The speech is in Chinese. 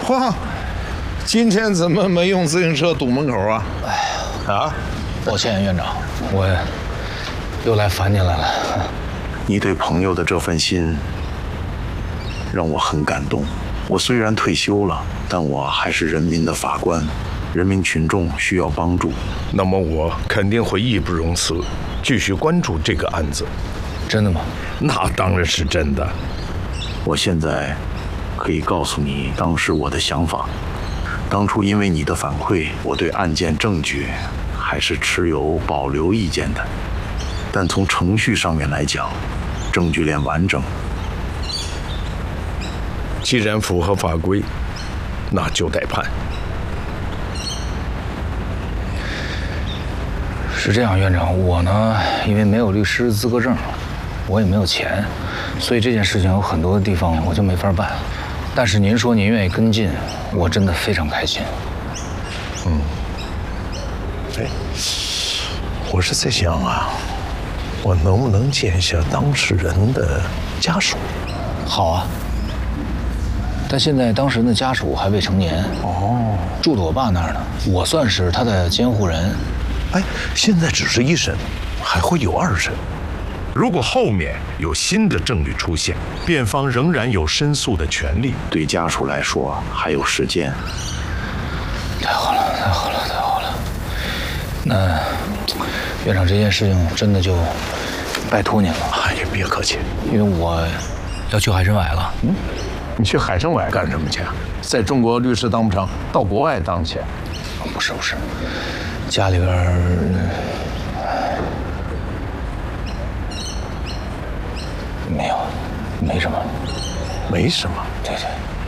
嚯，今天怎么没用自行车堵门口啊？ 哎呀， 啊， 抱歉，院长，我又来烦您来了。 你对朋友的这份心，让我很感动。我虽然退休了，但我还是人民的法官，人民群众需要帮助。 那么我肯定会义不容辞，继续关注这个案子。 真的吗？ 那当然是真的。 我现在可以告诉你当时我的想法。当初因为你的反馈，我对案件证据还是持有保留意见的。但从程序上面来讲，证据链完整。 既然符合法规，那就得判。 是这样，院长，我呢，因为没有律师资格证，我也没有钱，所以这件事情有很多的地方我就没法办。但是您说您愿意跟进，我真的非常开心。 哎，我是在想啊，我能不能见一下当事人的家属？ 好啊。但现在当事人的家属还未成年，住在我爸那儿呢，我算是他的监护人。 哎，现在只是一审，还会有二审。如果后面有新的证据出现，辩方仍然有申诉的权利。 对家属来说还有时间。 太好了，太好了，太好了！那院长，这件事情真的就拜托您了。 哎呀，别客气。 因为我要去海参崴了。 你去海参崴干什么去？在中国律师当不成，到国外当去。 不是，家里边没什么。 没什么。 对。